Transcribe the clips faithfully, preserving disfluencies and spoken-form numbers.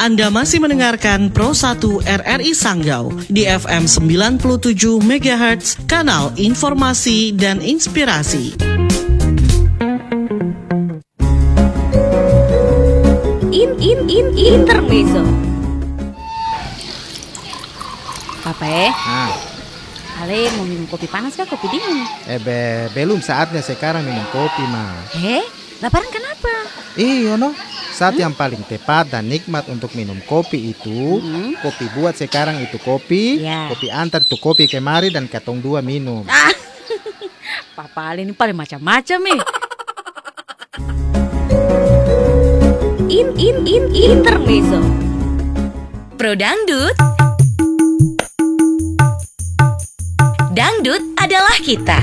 Anda masih mendengarkan Pro satu R R I Sanggau di F M sembilan puluh tujuh megahertz, kanal informasi dan inspirasi. In in in intermezzo. Papa, Ah, Ale mau minum kopi panas kah kopi dingin? eh be, belum saatnya sekarang minum kopi, Ma. Eh, laparan kenapa? Iyo no, saat yang paling tepat dan nikmat untuk minum kopi itu, Hmm? kopi buat sekarang itu kopi, Ya. kopi antar tuh kopi kemari dan katong dua minum. Ah, Papa Ale ini paling macam-macam nih. In in in intermezzo. Pro Dangdut. Dangdut adalah kita.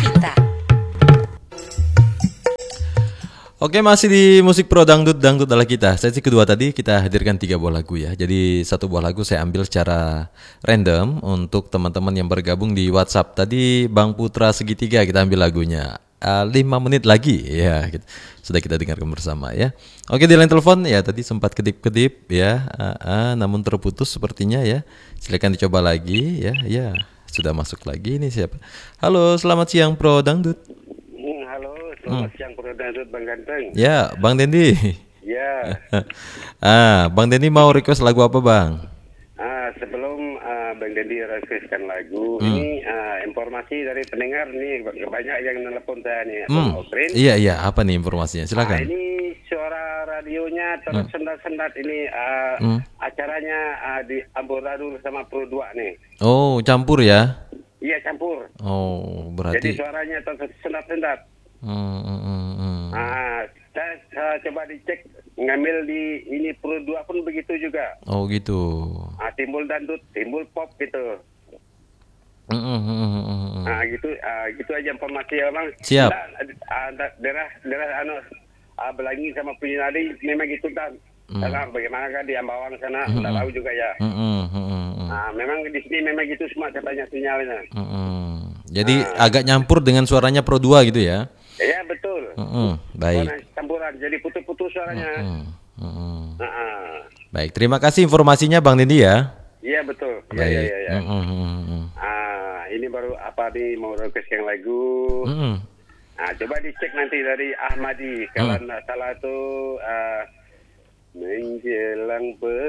Oke, masih di musik Pro Dangdut, Dangdut adalah kita. Sesi kedua tadi kita hadirkan tiga buah lagu ya. Jadi satu buah lagu saya ambil secara random untuk teman-teman yang bergabung di WhatsApp. Tadi Bang Putra Segitiga kita ambil lagunya. Uh, lima menit lagi ya, gitu. Sudah kita dengarkan bersama ya. Oke, di line telepon ya tadi sempat kedip-kedip ya, uh, uh, namun terputus sepertinya ya. Silakan dicoba lagi ya, ya sudah masuk lagi. Ini siapa? Halo, selamat siang Pro Dangdut. Hmm, halo, selamat siang Pro Dangdut Bang Ganteng. Ya, Bang Dendi. Ya, ah, Bang Dendi mau request lagu apa Bang? ah, sebelum ah, Bang Dendi requestkan lagu, Hmm. ini ah, informasi dari pendengar nih, banyak yang nelpon saya nih, Hmm. Bang Okrin. Iya iya, apa nih informasinya? Ah, Silakan. ini suara radionya tersendat-sendat ini ah, Hmm. acaranya ah, di amburadul sama Pro dua nih. Oh, campur ya? Iya campur. Oh, Jadi berarti. suaranya tersendat-sendat. Hmm, hmm, hmm, hmm. Ah, saya, saya coba dicek ngambil di ini Pro dua pun begitu juga. Oh gitu. Ah, timbul dangdut, timbul pop gitu. Hmm, hmm, hmm, hmm, hmm. Ah gitu, ah, gitu aja informasi ya bang. Siap. Nah, ah, da- daerah daerah anu ah, Belangi sama Punyinadi memang gitu kan. Hmm. Karena bagaimana kan di Ambawang sana, nggak tahu juga ya. Hmm, hmm, hmm, hmm, hmm. Ah memang di sini memang gitu semua katanya sinyalnya. Hmm, hmm. Jadi agak nyampur dengan suaranya Pro dua gitu ya? Ya betul. Hmm, hmm. Baik. Suara campuran, jadi putus-putus suaranya. Hmm, hmm, hmm. Ah, ah. Baik, terima kasih informasinya Bang Dendi ya. Iya betul. Iya Baik. iya iya. Ya. Hmm, hmm, hmm, hmm. Ah ini baru apa nih mau request yang lagu. Hmm, hmm. Nah, coba dicek nanti dari Ahmadi. Kalau Hmm. nggak salah tuh uh, menjelang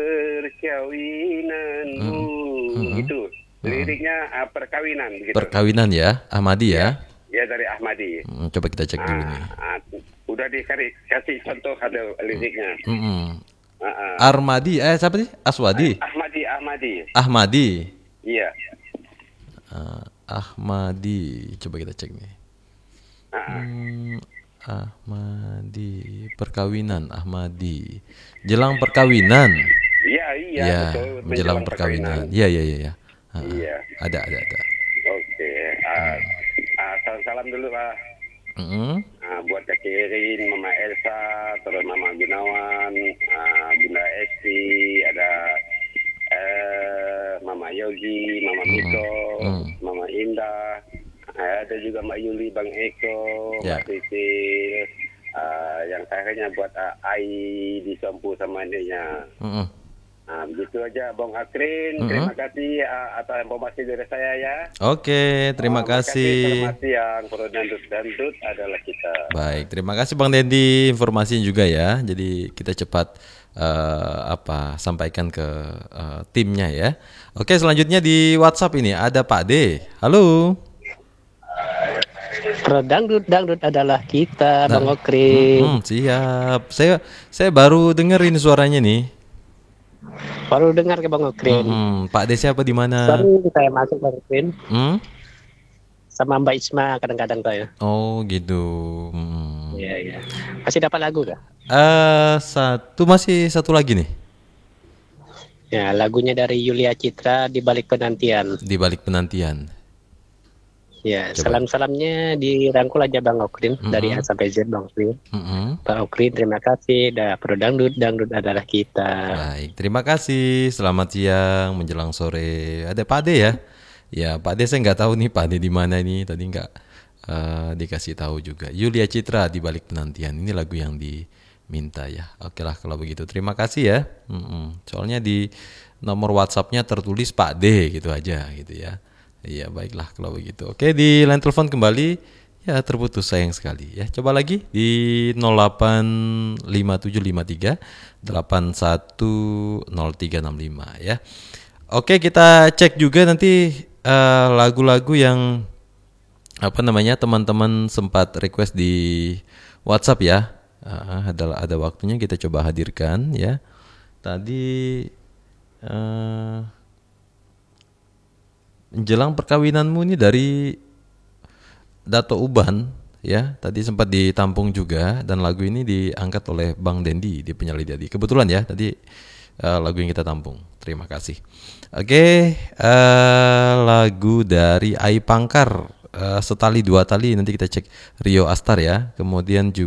perkawinanmu, Hmm. gitu. Liriknya uh, perkawinan, gitu. Perkawinan ya, Ahmadi ya. Ya dari Ahmadi. Hmm, coba kita cek dulu nih. Ah, ah, udah dikasih kasih contoh ada liriknya. Hmm, hmm. Ah, ah. Armadi, eh siapa sih? Aswadi. Ahmadi, Ahmadi. Ahmadi. Iya. Ah, Ahmadi, coba kita cek nih. Ah, ah. Hmm, Ahmadi, perkawinan Ahmadi. Jelang perkawinan. Iya, iya, Ya, betul. menjelang perkawinan. Iya, iya, iya, iya. Ah, ah. Iya. Ada, ada, ada. Oke. Ah, ah, salam-salam dulu Pak. Mm-mm. Ah, buat Kak Irin, Mama Elsa, terus Mama Gunawan, ah, Bunda Esti, ada eh, Mama Yogi, Mama Miko, Hmm. Mama Indah, ah, ada juga Mbak Yuli, Bang Eko, Ya. Mbak Titil, ah, yang terakhirnya buat ah, Ai di Sompu sama adiknya. Mm-mm. Nah, begitu aja Bang Akrin, Mm-mm. terima kasih ah, atas informasi dari saya ya. Oke, terima Ah, kasih. Selamat siang, Pro Dangdut Dangdut adalah kita. Baik, terima kasih Bang Dendi informasinya juga ya. Jadi kita cepat eh, apa sampaikan ke eh, timnya ya. Oke, selanjutnya di WhatsApp ini ada Pak D. Halo. Pro Dangdut, Dangdut adalah kita, Bang Nah, Okri. Hmm, siap. Saya saya baru dengerin suaranya nih. Baru dengar ke Bang Okri. Hmm, Pak D siapa di mana? Baru saya masuk Bang Okri Hmm? sama Mbak Isma kadang-kadang saya. Oh, gitu. Hmm. Iya, iya. Masih dapat lagu kah? Eh, satu masih satu lagi nih Ya, lagunya dari Yulia Citra, Di Balik Penantian. di balik penantian. Ya, Coba. salam-salamnya dirangkul aja Bang Okrin Mm-mm. dari A sampai Z Bang Okrin. Mm-mm. Pak Okrin, terima kasih. Dah Pro Dangdut, Dangdut adalah kita. Baik, terima kasih. Selamat siang menjelang sore. Ada Pak D ya? Ya, Pak D saya nggak tahu nih Pak D di mana nih. Tadi nggak eh, dikasih tahu juga. Yulia Citra di balik penantian. Ini lagu yang di minta ya. Oke lah kalau begitu. Terima kasih ya. Mm-mm. Soalnya di nomor WhatsApp-nya tertulis Pak D gitu aja gitu ya. Iya baiklah kalau begitu. Oke di line telepon kembali ya terputus sayang sekali ya. Coba lagi di nol delapan lima tujuh lima tiga delapan satu nol tiga enam lima ya. Oke kita cek juga nanti uh, lagu-lagu yang apa namanya teman-teman sempat request di WhatsApp ya. Uh, ada ada waktunya kita coba hadirkan ya. Tadi uh, menjelang perkawinanmu ini dari Dato Uban ya. Tadi sempat ditampung juga dan lagu ini diangkat oleh Bang Dendi di Penyalin Jadi. Kebetulan ya tadi uh, lagu yang kita tampung. Terima kasih. Oke, uh, lagu dari Ai Pangkar. Uh, setali dua tali nanti kita cek Rio Astar ya. Kemudian juga